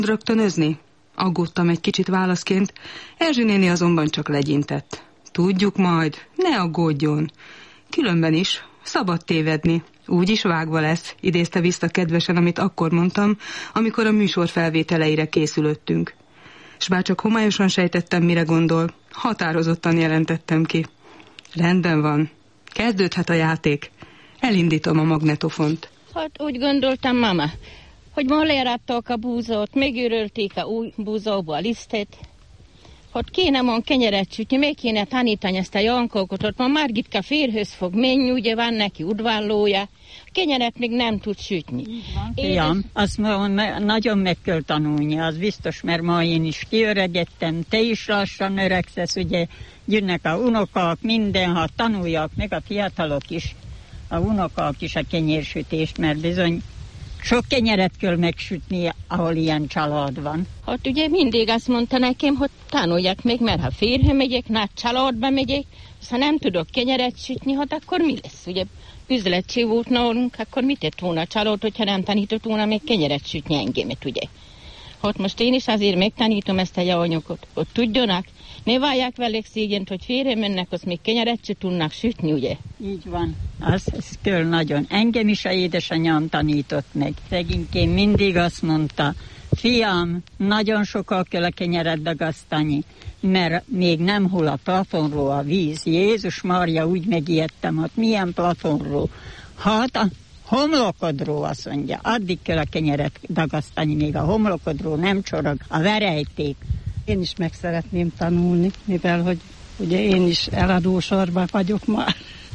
Rögtönözni? Aggódtam egy kicsit válaszként, Erzsi néni azonban csak legyintett. Tudjuk majd, ne aggódjon. Különben is, szabad tévedni. Úgyis vágva lesz, idézte vissza kedvesen, amit akkor mondtam, amikor a műsor felvételeire készülöttünk. S bár csak homályosan sejtettem, mire gondol, határozottan jelentettem ki. Rendben van. Kezdődhet a játék. Elindítom a magnetofont. Hát úgy gondoltam, mama, hogy ma lerágták a búzót, megőrölték a új búzóba a lisztet, hogy kéne mon kenyeret sütni, meg kéne tanítani ezt a Jankókot, ott ma Margitka férhöz fog menni, ugye van neki udvarlója, kenyeret még nem tud sütni. Fiam, azt nagyon meg kell tanulni, az biztos, mert ma én is kiöregettem, te is lassan öregszesz, ugye jönnek a unokák, minden, ha tanulják meg a fiatalok is, a unokák is a kenyérsütést, mert bizony sok kenyeret kell megsütni, ahol ilyen család van. Hát ugye mindig azt mondta nekem, hogy tanuljak meg, mert ha férhe megyek, nagy családba megyek, ha nem tudok kenyeret sütni, hát akkor mi lesz? Ugye üzletség volt nálunk, akkor mit tett volna a család, hogyha nem tanított volna még kenyeret sütni engemet, ugye? Hát most én is azért megtanítom ezt a javanyokot, hogy tudjanak, ne várják velük szégyent, hogy férhe mennek, azt még kenyeret se tudnak sütni, ugye? Így van. Ez kell nagyon. Engem is a édesanyám tanított meg. Szegénykén mindig azt mondta, fiam, nagyon sokkal kell a kenyeret dagasztani, mert még nem hull a plafonról a víz. Jézus Mária, úgy megijedtem, hogy milyen plafonról. Hát a homlokodról, azt mondja, addig kell a kenyeret dagasztani, még a homlokodról nem csorog a verejték. Én is meg szeretném tanulni, mivel hogy ugye én is eladósorban vagyok már,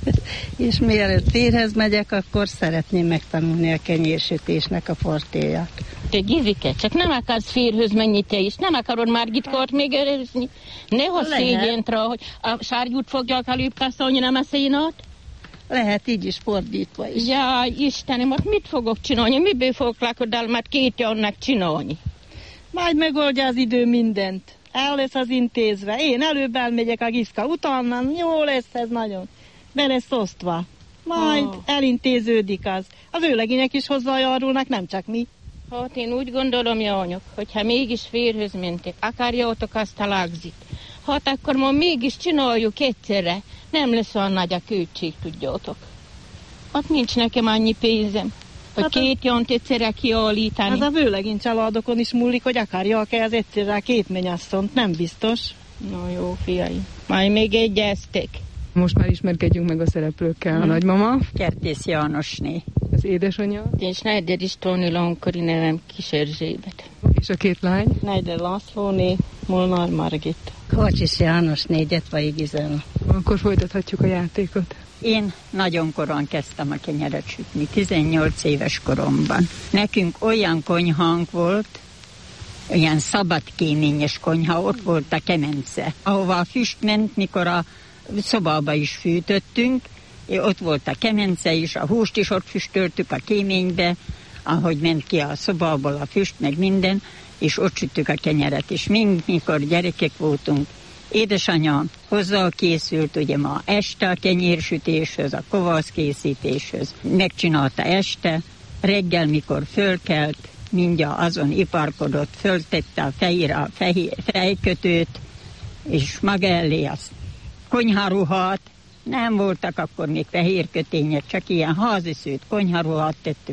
és mielőtt férhez megyek, akkor szeretném megtanulni a kenyérsütésnek a fortéját. Te Gizike, csak nem akarsz férhöz menni te is, nem akarod Margitkát még erezni? Nehogy szégyent rá, hogy a sárgyút fogják előbb kasszolni, nem a szénát? Lehet így is fordítva is. Jaj, Istenem, ott mit fogok csinálni? Miből fogok lakodalmat 2 évnek csinálni? Majd megoldja az idő mindent. El lesz az intézve. Én előbb elmegyek a Giszka, utána jó lesz ez nagyon. Be lesz osztva. Majd elintéződik az. Az ő legények is hozzájárulnak, nem csak mi. Hát én úgy gondolom, jányok, hogyha mégis férhöz mentek, akarjátok azt a lagzit. Hát akkor ma mégis csináljuk egyszerre. Nem lesz olyan nagy a költség, tudjátok. Hát nincs nekem annyi pénzem, hogy hát 2 jont egyszerre kiállítani. Az a vőlegény családokon is múlik, hogy akarják-e az egyszerre a 2 mennyasszont, nem biztos. No jó, fiaim, majd még egyeztek. Most már ismerkedjünk meg a szereplőkkel. A nagymama. Kertész Jánosné. Az édesanyja. Én Schneider Istóni Lankori nevem Kis Erzsébet. És a 2 lány. Schneider Lászlóné, Molnár Margit. Kocsis Jánosné, Gyetvai Gizella. Akkor folytathatjuk a játékot. Én nagyon korán kezdtem a kenyeret sütni, 18 éves koromban. Nekünk olyan konyhánk volt, olyan szabadkéményes konyha, ott volt a kemence, ahova a füst ment, mikor a szobába is fűtöttünk, ott volt a kemence is, a húst is ott füstöltük a kéménybe, ahogy ment ki a szobából a füst, meg minden, és ott süttük a kenyeret, és mikor gyerekek voltunk, édesanyám hozzá készült, ugye ma este a kenyérsütéshöz, a kovászkészítéshöz, megcsinálta este, reggel, mikor fölkelt, mindjárt azon iparkodott, föltette a fejére a fejkötőt, és maga elé azt konyharuhat, nem voltak akkor még fehér kötények, csak ilyen háziszőt konyharuhat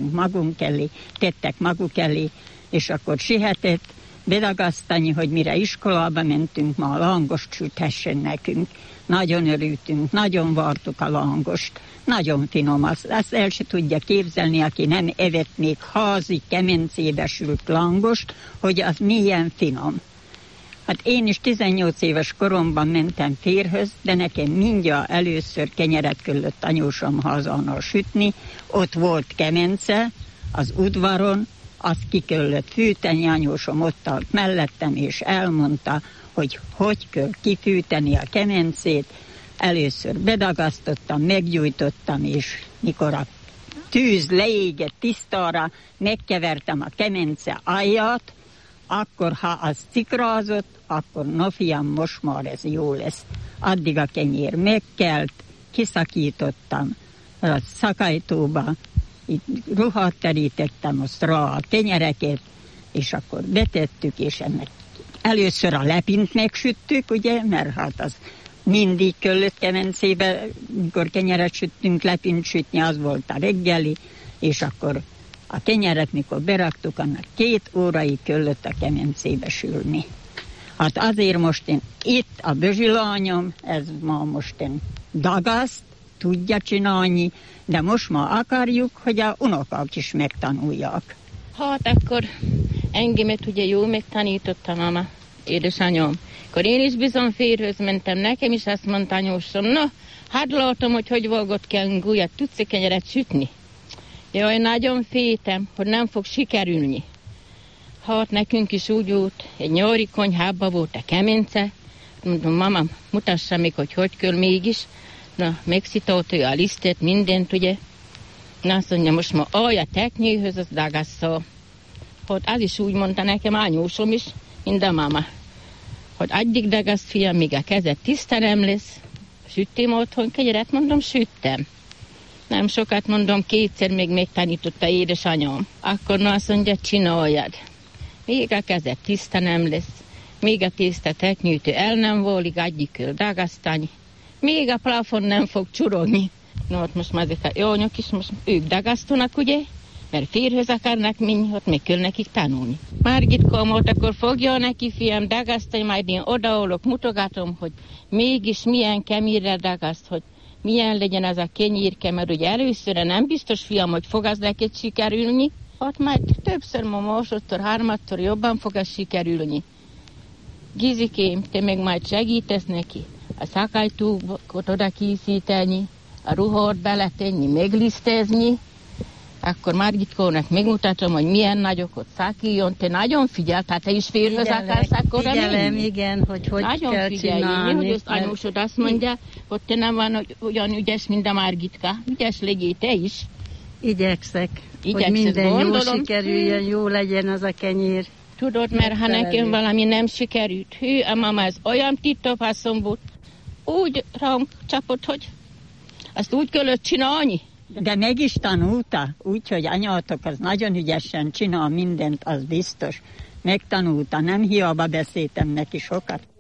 tettek maguk elé, és akkor sihetett bedagasztani, hogy mire iskolába mentünk, ma a langost süthessen nekünk. Nagyon örültünk, nagyon vártuk a langost. Nagyon finom, azt el se tudja képzelni, aki nem evett még házi kemencébe sült langost, hogy az milyen finom. Hát én is 18 éves koromban mentem férhöz, de nekem mindjárt először kenyeret kellett anyósom házánál sütni. Ott volt kemence az udvaron, azt ki kellett fűteni, anyósom ott állt mellettem, és elmondta, hogy kell kifűteni a kemencét. Először bedagasztottam, meggyújtottam, és mikor a tűz leégett tisztára, megkevertem a kemence alját, akkor ha az cikrázott, akkor no fiam, most már ez jó lesz. Addig a kenyér megkelt, kiszakítottam a szakajtóba, itt ruhát terítettem, azt rá a kenyereket, és akkor betettük, és ennek először a lepint megsüttük, ugye, mert hát az mindig kellett kemencébe, mikor kenyeret süttünk, lepint sütni, az volt a reggeli, és akkor a kenyeret, mikor beraktuk, annak 2 óráig kellett a kemencébe sülni. Hát azért most én itt a bözsilányom, ez ma most én dagaszt, tudja csinálni, de most ma akarjuk, hogy a unokák is megtanulják. Hát akkor engemet ugye jól megtanított a mama, édesanyám. Akkor én is bizony férjhöz mentem, nekem is azt mondta anyósom, na, hát látom, hogy valgott kell gulyat, tudsz kenyeret sütni? Jaj, nagyon féltem, hogy nem fog sikerülni. Hát nekünk is úgy volt, egy nyári konyhában volt a kemence, mondom, mama, mutassa meg, hogy kell mégis. Na, megszitolta a lisztet, mindent, ugye. Na, azt mondja, most ma a teknyőhöz, az dagasszal. Hát az is úgy mondta nekem, anyósom is, mind a mama, hogy addig dagaszt, fiam, míg a kezed tiszta nem lesz. Süttem otthon kenyeret, mondom, süttem. Nem sokat, mondom, 2-szer még megtanította édesanyám. Akkor na, azt mondja, csináljad. Még a kezed tiszta nem lesz, még a tészta teknyűtő el nem volik, addig kell dagasztani. Még a plafon nem fog csurogni. No, ott most már ezek a jónyok is, most ők dagasztanak, ugye? Mert férjhöz akarnak menni, ott meg kell nekik tanulni. Margitka volt, akkor fogja neki, fiam, dagasztani, majd én odaolok, mutogatom, hogy mégis milyen kemírre dagaszt, hogy milyen legyen az a kenyérke, mert ugye először nem biztos, fiam, hogy fog az neked sikerülni. Ott majd többször, másodszor, 3-szor jobban fog az sikerülni. Gizikém, te meg majd segítesz neki. A szakajtókat oda készíteni, a ruhát beletenni, meglisztezni. Akkor Margitkónak megmutatom, hogy milyen nagyokat szakíjon. Te nagyon figyel, tehát te is férjhöz akarsz akkor menni? Igen, hogy nagyon kell csinálni. Hogy azt anyósod azt mondja, hogy te nem van olyan ügyes, mint a Margitka. Ügyes legyél te is. Igyekszek, hogy minden jó sikerüljön, jó legyen az a kenyér. Tudod, mert ha nekem valami nem sikerült, hű, a mama az olyan titopászom volt, úgy rám csapott, hogy azt úgy kellett csinálni. De meg is tanulta, úgyhogy anyátok az nagyon ügyesen csinál mindent, az biztos. Megtanulta, nem hiába beszéltem neki sokat.